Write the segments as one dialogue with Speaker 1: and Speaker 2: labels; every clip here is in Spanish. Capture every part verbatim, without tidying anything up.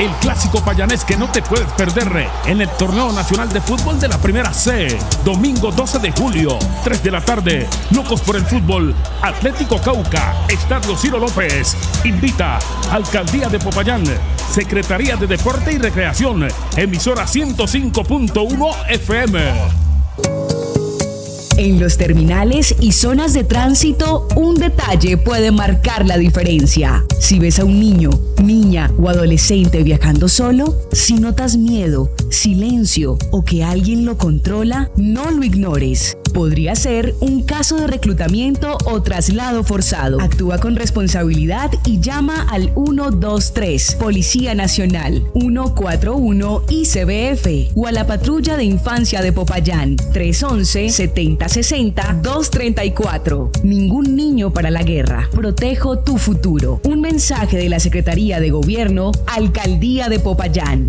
Speaker 1: el clásico payanés que no te puedes perder en el Torneo Nacional de Fútbol de la Primera C. Domingo doce de julio, tres de la tarde. Locos por el fútbol. Atlético Cauca, Estadio Ciro López. Invita Alcaldía de Popayán, Secretaría de Deporte y Recreación, emisora ciento cinco punto uno F M.
Speaker 2: En los terminales y zonas de tránsito, un detalle puede marcar la diferencia. Si ves a un niño, niña o adolescente viajando solo, si notas miedo, silencio o que alguien lo controla, no lo ignores. Podría ser un caso de reclutamiento o traslado forzado. Actúa con responsabilidad y llama al uno dos tres, Policía Nacional, ciento cuarenta y uno I C B F o a la Patrulla de Infancia de Popayán, tres once, setenta sesenta, doscientos treinta y cuatro. Ningún niño para la guerra. Protejo tu futuro. Un mensaje de la Secretaría de Gobierno, Alcaldía de Popayán.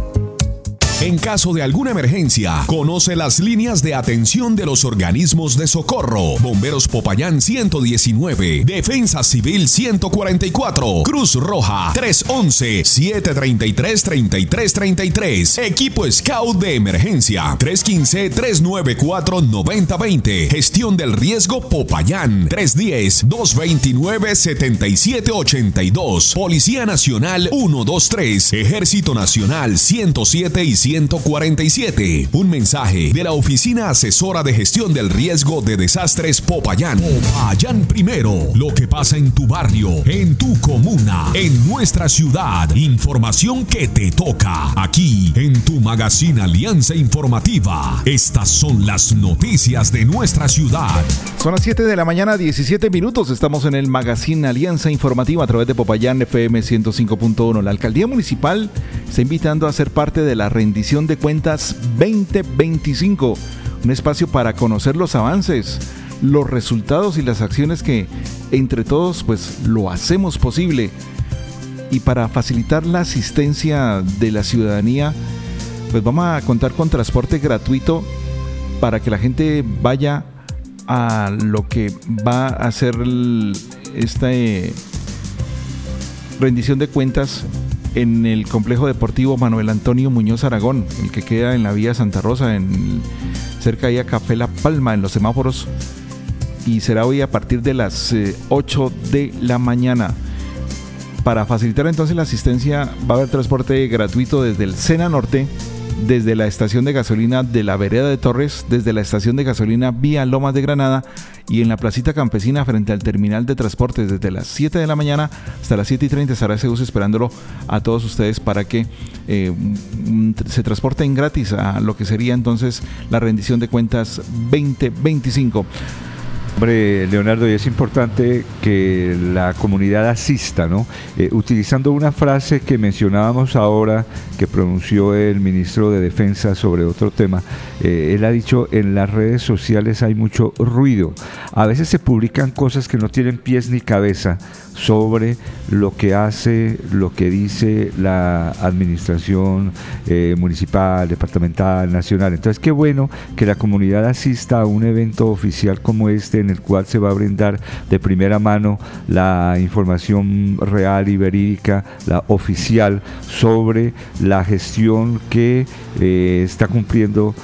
Speaker 3: En caso de alguna emergencia, conoce las líneas de atención de los organismos de socorro. Bomberos Popayán ciento diecinueve, Defensa Civil ciento cuarenta y cuatro, Cruz Roja tres once, siete treinta y tres, treinta y tres treinta y tres, Equipo Scout de Emergencia tres quince, tres noventa y cuatro, noventa veinte, Gestión del Riesgo Popayán tres diez, dos veintinueve, setenta y siete ochenta y dos, Policía Nacional ciento veintitrés, Ejército Nacional ciento siete y ciento cuarenta y siete. Un mensaje de la Oficina Asesora de Gestión del Riesgo de Desastres Popayán. Popayán primero. Lo que pasa en tu barrio, en tu comuna, en nuestra ciudad. Información que te toca. Aquí, en tu Magazine Alianza Informativa. Estas son las noticias de nuestra ciudad.
Speaker 4: Son las siete de la mañana, diecisiete minutos. Estamos en el Magazine Alianza Informativa a través de Popayán F M ciento cinco punto uno. La Alcaldía Municipal está invitando a ser parte de la rendición de cuentas veinte veinticinco, un espacio para conocer los avances, los resultados y las acciones que entre todos pues lo hacemos posible. Y para facilitar la asistencia de la ciudadanía, pues vamos a contar con transporte gratuito para que la gente vaya a lo que va a hacer esta eh, rendición de cuentas en el complejo deportivo Manuel Antonio Muñoz Aragón, el que queda en la vía Santa Rosa, en, cerca de Café La Palma, en los semáforos, y será hoy a partir de las eh, ocho de la mañana. Para facilitar entonces la asistencia, va a haber transporte gratuito desde el Sena Norte, desde la estación de gasolina de la Vereda de Torres, desde la estación de gasolina Vía Lomas de Granada y en la placita campesina frente al terminal de transportes desde las siete de la mañana hasta las siete y treinta estará ese bus esperándolo a todos ustedes para que eh, se transporten gratis a lo que sería entonces la rendición de cuentas veinte veinticinco.
Speaker 5: Hombre, Leonardo, y es importante que la comunidad asista, ¿no? Eh, utilizando una frase que mencionábamos ahora, que pronunció el ministro de Defensa sobre otro tema, eh, él ha dicho, en las redes sociales hay mucho ruido. A veces se publican cosas que no tienen pies ni cabeza sobre lo que hace, lo que dice la administración eh, municipal, departamental, nacional. Entonces, qué bueno que la comunidad asista a un evento oficial como este, en el cual se va a brindar de primera mano la información real y verídica, la oficial, sobre la gestión que eh, está cumpliendo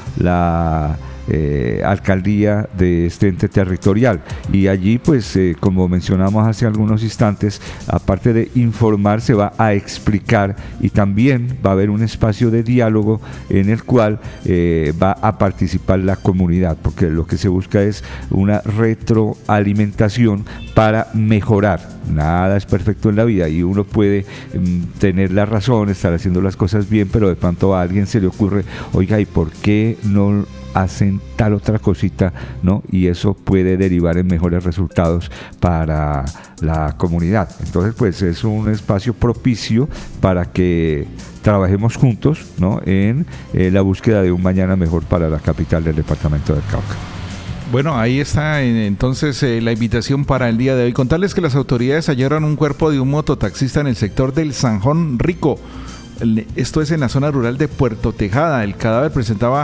Speaker 5: la Eh, alcaldía de este ente territorial. Y allí pues eh, como mencionamos hace algunos instantes, aparte de informar, se va a explicar y también va a haber un espacio de diálogo en el cual eh, va a participar la comunidad, porque lo que se busca es una retroalimentación para mejorar. Nada es perfecto en la vida y uno puede um, tener la razón, estar haciendo las cosas bien, pero de pronto a alguien se le ocurre, oiga, ¿y por qué no hacen tal otra cosita, ¿no? Y eso puede derivar en mejores resultados para la comunidad. Entonces, pues es un espacio propicio para que trabajemos juntos, ¿no? En eh, la búsqueda de un mañana mejor para la capital del departamento del Cauca.
Speaker 4: Bueno, ahí está entonces eh, la invitación para el día de hoy. Contarles que las autoridades hallaron un cuerpo de un mototaxista en el sector del Sanjón Rico. Esto es en la zona rural de Puerto Tejada. El cadáver presentaba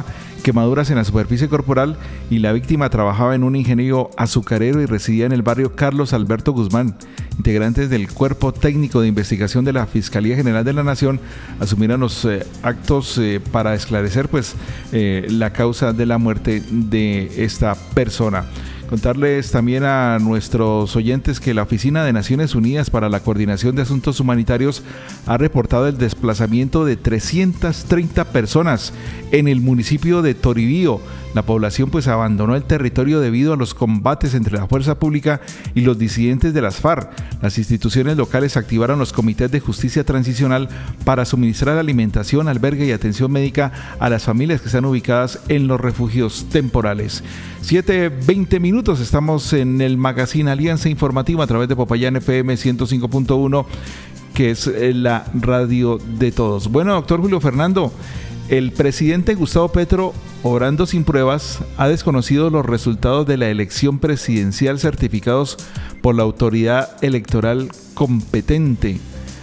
Speaker 4: quemaduras en la superficie corporal y la víctima trabajaba en un ingenio azucarero y residía en el barrio Carlos Alberto Guzmán. Integrantes del Cuerpo Técnico de Investigación de la Fiscalía General de la Nación asumieron los eh, actos eh, para esclarecer pues, eh, la causa de la muerte de esta persona. Contarles también a nuestros oyentes que la Oficina de Naciones Unidas para la Coordinación de Asuntos Humanitarios ha reportado el desplazamiento de trescientas treinta personas en el municipio de Toribío. La población pues abandonó el territorio debido a los combates entre la fuerza pública y los disidentes de las FARC. Las instituciones locales activaron los comités de justicia transicional para suministrar alimentación, albergue y atención médica a las familias que están ubicadas en los refugios temporales. siete veinte minutos, estamos en el Magazine Alianza Informativa a través de Popayán F M ciento cinco punto uno, que es la radio de todos. Bueno, doctor Julio Fernando, el presidente Gustavo Petro, obrando sin pruebas, ha desconocido los resultados de la elección presidencial certificados por la autoridad electoral competente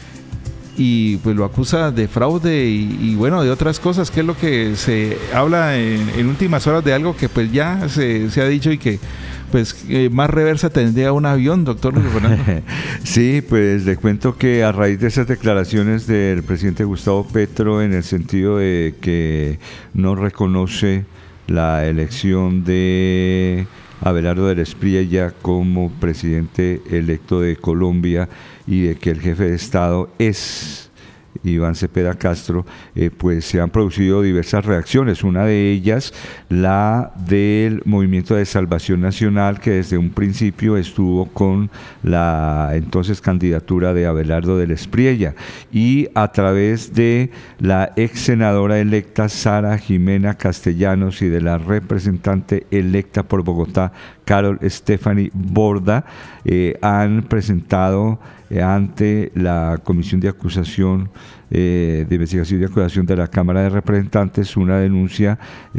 Speaker 4: y pues lo acusa de fraude y, y bueno, de otras cosas, que es lo que se habla en, en últimas horas de algo que pues ya se, se ha dicho y que pues eh, más reversa tendría un avión, doctor Luis Fernando.
Speaker 5: Sí, pues le cuento que a raíz de esas declaraciones del presidente Gustavo Petro en el sentido de que no reconoce la elección de Abelardo del Espriella como presidente electo de Colombia y de que el jefe de Estado es Iván Cepeda Castro, eh, pues se han producido diversas reacciones. Una de ellas, la del Movimiento de Salvación Nacional, que desde un principio estuvo con la entonces candidatura de Abelardo del Espriella, y a través de la ex senadora electa Sara Jimena Castellanos y de la representante electa por Bogotá, Carol Stephanie Borda, eh, han presentado eh, ante la Comisión de Acusación eh, de Investigación y Acusación de la Cámara de Representantes una denuncia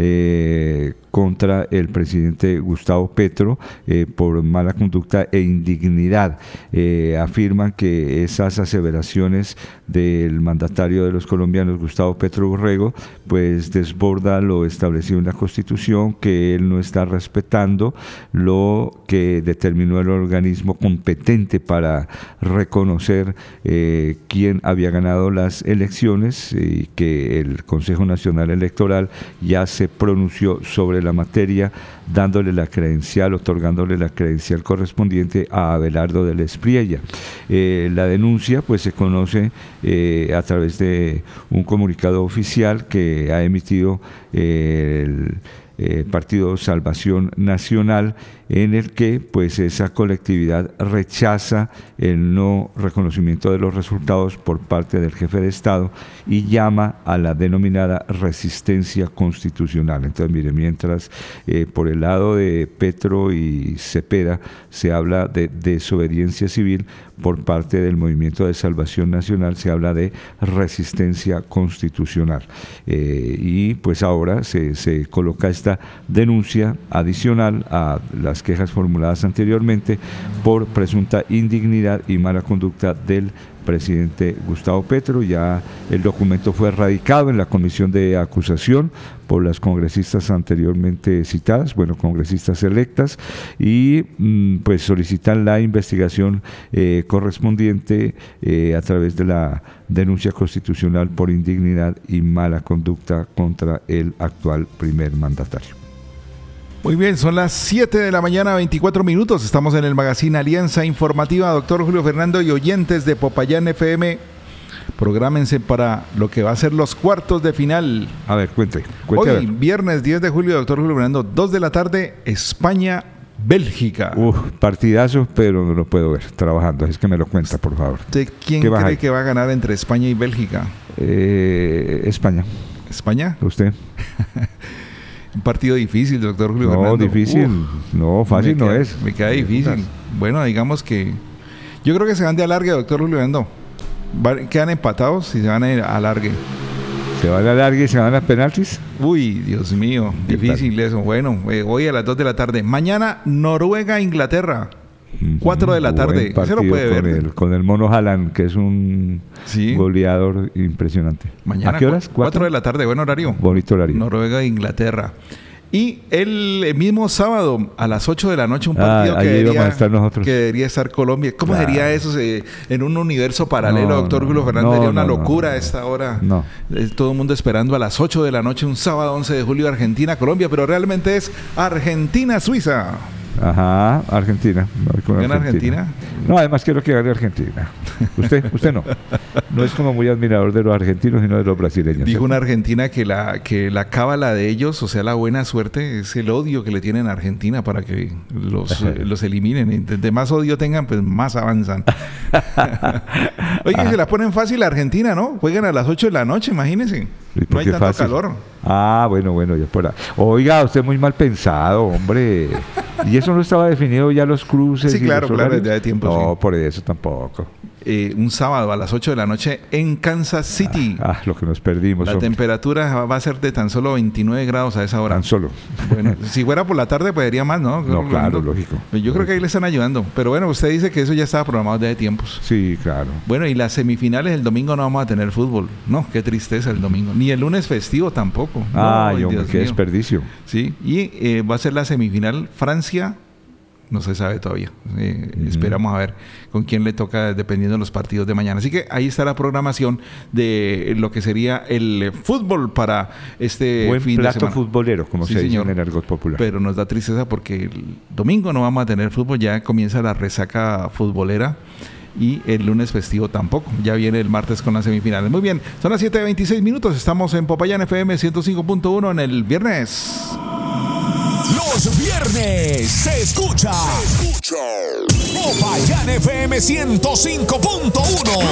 Speaker 5: eh, contra el presidente Gustavo Petro eh, por mala conducta e indignidad. Eh, afirman que esas aseveraciones del mandatario de los colombianos, Gustavo Petro Urrego, pues desborda lo establecido en la Constitución, que él no está respetando lo que determinó el organismo competente para reconocer eh, quién había ganado las elecciones, y que el Consejo Nacional Electoral ya se pronunció sobre la materia, dándole la credencial, otorgándole la credencial correspondiente a Abelardo del Espriella. Eh, la denuncia pues se conoce eh, a través de un comunicado oficial que ha emitido eh, el Eh, Partido Salvación Nacional, en el que pues esa colectividad rechaza el no reconocimiento de los resultados por parte del jefe de Estado y llama a la denominada resistencia constitucional. Entonces, mire, mientras eh, por el lado de Petro y Cepeda se habla de desobediencia civil, por parte del Movimiento de Salvación Nacional se habla de resistencia constitucional. Eh, y pues ahora se, se coloca esta denuncia adicional a las quejas formuladas anteriormente por presunta indignidad y mala conducta del presidente Gustavo Petro. Ya el documento fue radicado en la comisión de acusación por las congresistas anteriormente citadas, bueno, congresistas electas, y mmm, pues solicitan la investigación eh, correspondiente eh, a través de la denuncia constitucional por indignidad y mala conducta contra el actual primer mandatario.
Speaker 4: Muy bien, son las siete de la mañana, veinticuatro minutos. Estamos en el Magazine Alianza Informativa. Doctor Julio Fernando y oyentes de Popayán F M, prográmense para lo que va a ser los cuartos de final.
Speaker 5: A ver, cuente. cuente
Speaker 4: Hoy,
Speaker 5: a ver.
Speaker 4: viernes diez de julio, doctor Julio Fernando, dos de la tarde, España, Bélgica.
Speaker 5: Uf, partidazo, pero no lo puedo ver trabajando. Es que me lo cuenta, por favor.
Speaker 4: ¿Usted quién
Speaker 5: ¿Qué
Speaker 4: cree
Speaker 5: baja ahí?
Speaker 4: que va a ganar entre España y Bélgica?
Speaker 5: Eh, España.
Speaker 4: ¿España?
Speaker 5: ¿Usted?
Speaker 4: Un partido difícil, doctor Julio
Speaker 5: No,
Speaker 4: Fernando.
Speaker 5: difícil.
Speaker 4: Uf,
Speaker 5: no, fácil
Speaker 4: me
Speaker 5: no
Speaker 4: queda,
Speaker 5: es.
Speaker 4: Me queda difícil. Bueno, digamos que yo creo que se van de alargue, doctor Julio Fernando. Va- Quedan empatados y se van a ir a alargue.
Speaker 5: ¿Se va a la larga y se van a penaltis?
Speaker 4: Uy, Dios mío,
Speaker 5: ¿Qué
Speaker 4: difícil eso. Bueno, eh, hoy a las dos de la tarde. Mañana, Noruega, Inglaterra. cuatro de la tarde.
Speaker 5: Ese lo puede ver. Con el, con el Mono Haaland, que es un sí. goleador impresionante.
Speaker 4: Mañana,
Speaker 5: ¿a qué horas?
Speaker 4: cuatro de la tarde, buen horario.
Speaker 5: Bonito horario.
Speaker 4: Noruega e Inglaterra. Y el mismo sábado a las ocho de la noche un partido ah, que, debería, estar que debería estar Colombia. ¿Cómo claro. sería eso eh, en un universo paralelo, no, doctor Gulo Fernández? No, sería una no, locura no, a esta hora.
Speaker 5: No.
Speaker 4: Eh, todo el mundo esperando a las ocho de la noche un sábado once de julio Argentina-Colombia, pero realmente es Argentina-Suiza.
Speaker 5: Ajá, Argentina.
Speaker 4: ¿Gana Argentina?
Speaker 5: No, además quiero que gane Argentina. Usted, usted no. No es como muy admirador de los argentinos, sino de los brasileños.
Speaker 4: Dijo una Argentina que la que la cábala de ellos, o sea, la buena suerte, es el odio que le tienen a Argentina para que los, eh, los eliminen. Entre más odio tengan, pues más avanzan. Oye, ah. se la ponen fácil a Argentina, ¿no? Juegan a las ocho de la noche, imagínense. No hay tanto fácil? calor.
Speaker 5: Ah, bueno, bueno, ya por ahí. Oiga, usted es muy mal pensado, hombre. ¿Y eso no estaba definido ya los cruces?
Speaker 4: Sí,
Speaker 5: y
Speaker 4: claro,
Speaker 5: los
Speaker 4: claro, ya de tiempo.
Speaker 5: No,
Speaker 4: sí.
Speaker 5: por eso tampoco.
Speaker 4: Eh, un sábado a las ocho de la noche en Kansas City.
Speaker 5: Ah, ah lo que nos perdimos.
Speaker 4: La hombre. temperatura va a ser de tan solo veintinueve grados a esa hora.
Speaker 5: Tan solo.
Speaker 4: Bueno, si fuera por la tarde, podría más, ¿no?
Speaker 5: No, claro, lógico.
Speaker 4: Yo creo
Speaker 5: lógico.
Speaker 4: que ahí le están ayudando. Pero bueno, usted dice que eso ya estaba programado ya de tiempos.
Speaker 5: Sí, claro.
Speaker 4: Bueno, y las semifinales el domingo no vamos a tener fútbol. No, qué tristeza el domingo. Ni el lunes festivo tampoco.
Speaker 5: Ah,
Speaker 4: no,
Speaker 5: yo, qué mío. desperdicio.
Speaker 4: Sí, y eh, va a ser la semifinal Francia. No se sabe todavía. Eh, uh-huh. Esperamos a ver con quién le toca dependiendo de los partidos de mañana. Así que ahí está la programación de lo que sería el fútbol para este
Speaker 5: Buen
Speaker 4: fin de semana.
Speaker 5: Buen plato futbolero, como
Speaker 4: sí,
Speaker 5: se
Speaker 4: señor.
Speaker 5: dice en el argot popular.
Speaker 4: Pero nos da tristeza porque el domingo no vamos a tener fútbol. Ya comienza la resaca futbolera. Y el lunes festivo tampoco. Ya viene el martes con las semifinales. Muy bien, son las siete veintiséis minutos. Estamos en Popayán F M ciento cinco punto uno en el viernes.
Speaker 3: Los viernes se escucha, se escucha. Popayán F M ciento cinco punto uno.